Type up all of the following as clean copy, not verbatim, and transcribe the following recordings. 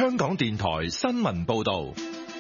香港電台新聞報道。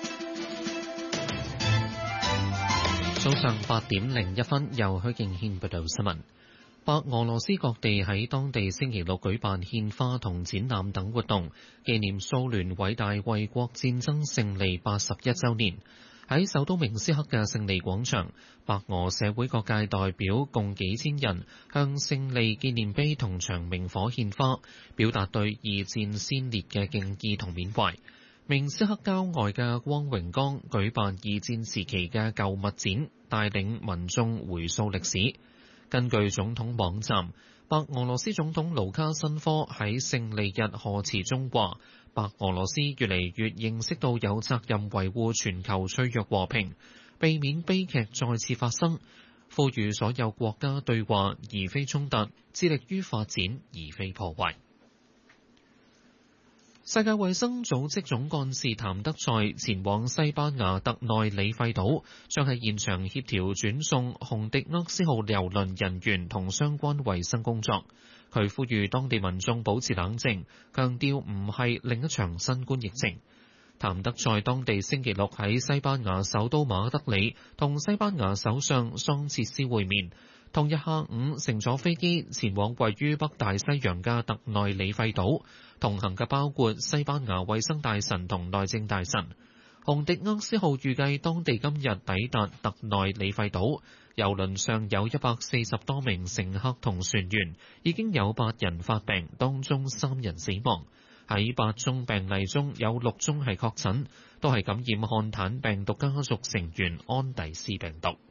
早上8:01，由許敬軒報道新聞。白俄羅斯各地喺當地星期六舉辦獻花同展覽等活動，紀念蘇聯偉大衛國戰爭勝利81週年。喺首都明斯克嘅勝利廣場，白俄社會各界代表共幾千人向勝利紀念碑同長明火獻花，表達對二戰先烈嘅敬意同緬懷。明斯克郊外嘅光榮崗舉辦二戰時期嘅舊物展，帶領民眾回溯歷史。根據總統網站，白俄羅斯總統盧卡申科喺勝利日賀詞中話，白俄羅斯越嚟越認識到有責任維護全球脆弱和平，避免悲劇再次發生，呼籲所有國家對話而非衝突，致力於發展而非破壞。世界衛生組織總幹事譚德塞前往西班牙特內里費島，將喺現場協調轉送紅迪厄斯號郵輪人員同相關衛生工作。佢呼籲當地民眾保持冷靜，強調唔係另一場新冠疫情。譚德塞當地星期六喺西班牙首都馬德里同西班牙首相桑切斯會面，同日下午乘坐飛機前往位於北大西洋嘅特內里費島，同行嘅包括西班牙衛生大臣同內政大臣。紅迪厄斯號預計當地今日抵達特內里費島，郵輪上有140多名乘客同船員，已經有8人發病，當中3人死亡。喺8宗病例中有6宗係確診，都係感染漢坦病毒家族成員安第斯病毒。